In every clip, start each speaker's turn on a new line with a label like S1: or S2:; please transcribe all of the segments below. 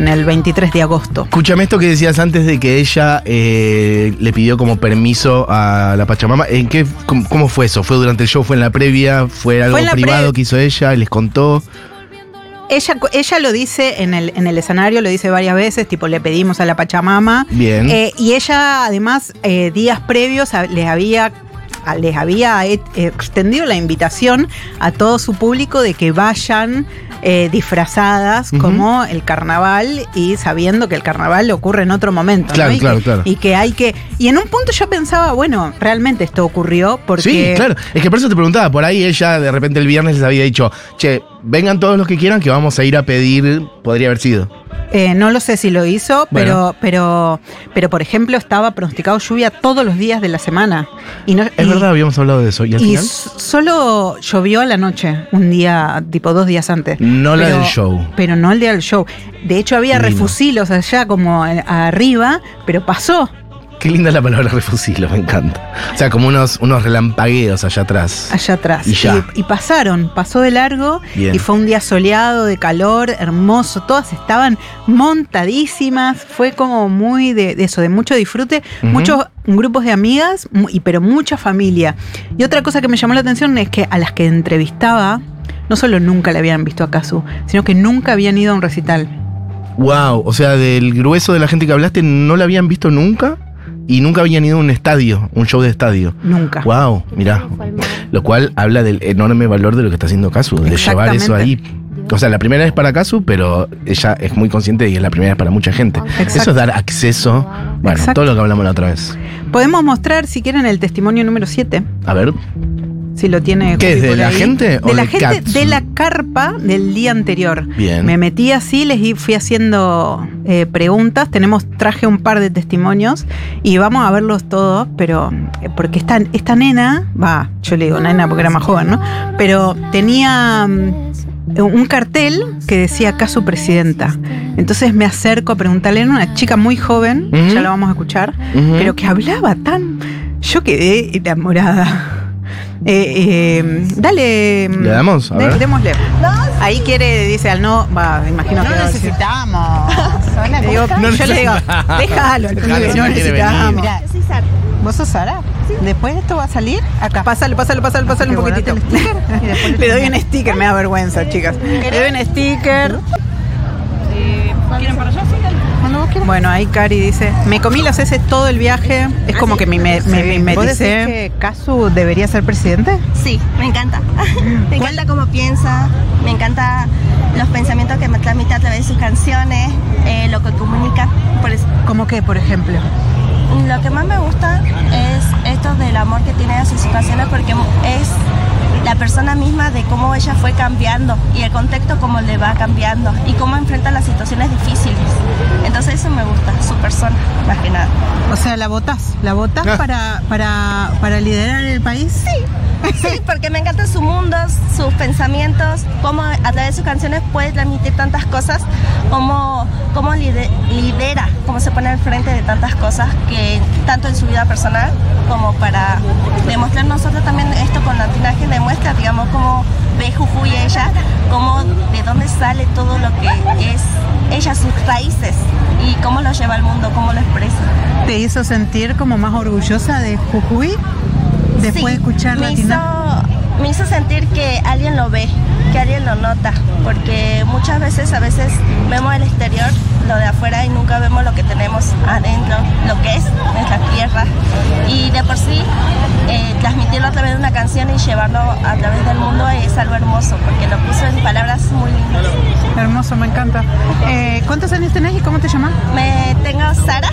S1: en el 23 de agosto.
S2: Escúchame esto que decías antes de que ella le pidió como permiso a la Pachamama. ¿Cómo fue eso? ¿Fue durante el show? ¿Fue en la previa? ¿Fue algo privado que hizo ella? ¿Les contó?
S1: Ella lo dice en el escenario, lo dice varias veces, tipo le pedimos a la Pachamama.
S2: Bien.
S1: Y ella además días previos les había extendido la invitación a todo su público de que vayan disfrazadas como el carnaval y sabiendo que el carnaval ocurre en otro momento,
S2: claro,
S1: ¿no?
S2: Claro.
S1: Y en un punto yo pensaba, bueno, realmente esto ocurrió porque...
S2: Sí, claro. Es que por eso te preguntaba, por ahí ella de repente el viernes les había dicho, che, vengan todos los que quieran que vamos a ir a pedir, podría haber sido.
S1: No lo sé si lo hizo,
S2: bueno.
S1: pero por ejemplo estaba pronosticado lluvia todos los días de la semana.
S2: Es verdad, habíamos hablado de eso. ¿Y al final?
S1: Solo llovió a la noche, un día, tipo 2 días antes.
S2: No la del show.
S1: Pero no el día del show. De hecho había refusilos allá como arriba, pero pasó.
S2: Qué linda la palabra refusilo, me encanta. O sea, como unos relampagueos allá atrás.
S1: Allá atrás.
S2: Y
S1: pasó de largo.
S2: Bien.
S1: Y fue un día soleado, de calor, hermoso. Todas estaban montadísimas. Fue como muy de eso, de mucho disfrute. Muchos grupos de amigas, pero mucha familia. Y otra cosa que me llamó la atención es que a las que entrevistaba, no solo nunca le habían visto a Cazzu, sino que nunca habían ido a un recital.
S2: Wow, o sea, del grueso de la gente que hablaste, ¿no la habían visto nunca? Y nunca habían ido a un estadio, un show de estadio.
S1: Nunca.
S2: Wow, mirá. Lo cual habla del enorme valor de lo que está haciendo Cazzu, de llevar eso ahí. O sea, la primera vez para Cazzu, pero ella es muy consciente de que es la primera vez para mucha gente.
S1: Exacto.
S2: Eso es dar acceso, bueno,
S1: Exacto.
S2: todo lo que hablamos la otra vez.
S1: Podemos mostrar, si quieren, el testimonio número 7.
S2: A ver.
S1: Si lo tiene.
S2: ¿Qué es de la gente o
S1: de la
S2: de
S1: gente
S2: Cazzu?
S1: de la carpa del día anterior.
S2: Bien.
S1: Me metí así, fui haciendo preguntas. Traje un par de testimonios y vamos a verlos todos, pero porque esta nena, yo le digo nena porque era más joven, ¿no? Pero tenía un cartel que decía Cazzu presidenta. Entonces me acerco a preguntarle, era una chica muy joven, ya la vamos a escuchar, pero que hablaba tan... Yo quedé enamorada. Dale.
S2: ¿Le damos? A ver.
S1: Démosle. Ahí dice al no, imagino que
S3: no necesitamos.
S1: Yo le digo, déjalo, no necesitamos.
S3: Mira, yo soy Sara. ¿Vos sos Sara? Sí. Después esto va a salir acá.
S1: Pásale un poquitito. Le doy un sticker, me da vergüenza, chicas. Le doy un sticker.
S3: ¿Quieren para allá?
S1: Bueno, ahí Cari dice, me comí las heces todo el viaje. Es como que me
S3: ¿Vos decís
S1: mimeticé.
S3: que Cazzu debería ser presidente?
S4: Sí, me encanta. Me encanta cómo piensa, me encanta los pensamientos que me transmite a través de sus canciones, lo que comunica. Por eso.
S1: ¿Cómo qué, por ejemplo?
S4: Lo que más me gusta es esto del amor que tiene a sus canciones, porque es la persona misma de cómo ella fue cambiando y el contexto cómo le va cambiando y cómo enfrenta las situaciones difíciles. Entonces eso me gusta, su persona, más que nada.
S3: O sea, ¿la votás? ¿La votás para liderar el país?
S4: Sí, porque me encanta su mundo, sus pensamientos, cómo a través de sus canciones puede transmitir tantas cosas, cómo lidera, cómo se pone al frente de tantas cosas, que tanto en su vida personal como para demostrar nosotros también esto con la tinaje demuestra, digamos, cómo ve Jujuy ella, cómo de dónde sale todo lo que es ella, sus raíces y cómo lo lleva al mundo, cómo lo expresa.
S3: ¿Te hizo sentir como más orgullosa de Jujuy? Después de escuchar
S4: me hizo sentir que alguien lo ve, que alguien lo nota, porque muchas veces, vemos el exterior, lo de afuera y nunca vemos lo que tenemos adentro, lo que es nuestra tierra. Y de por sí, transmitirlo a través de una canción y llevarlo a través del mundo es algo hermoso, porque lo puso en palabras muy lindas.
S3: Hermoso, me encanta. ¿Cuántos años tenés y cómo te llamas?
S4: Tengo Sara,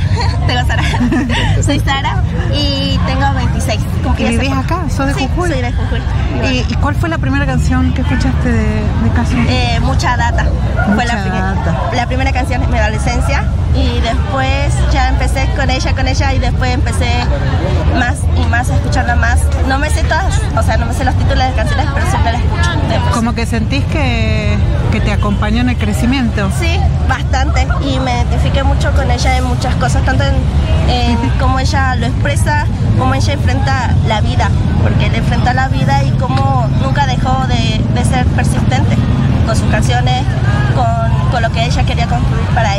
S4: soy Sara y tengo 26.
S3: ¿Y vivís acá? ¿Sos de Jujuy?
S4: Soy de Jujuy.
S3: ¿Y cuál fue la primera canción que escuchaste de Cazzu?
S4: Mucha Data. Fue la primera canción de mi adolescencia y después ya empecé con ella y después empecé más y más a escucharla más. No me sé todas, o sea, no me sé los títulos de canciones, pero siempre la escucho.
S3: Como que sentís que te acompañó en el crecimiento.
S4: Sí, bastante, y me identifiqué mucho con ella en muchas cosas, tanto en cómo ella lo expresa, cómo ella enfrenta la vida, porque él enfrenta la vida y cómo nunca dejó de ser persistente con sus canciones, con lo que ella quería construir para ella.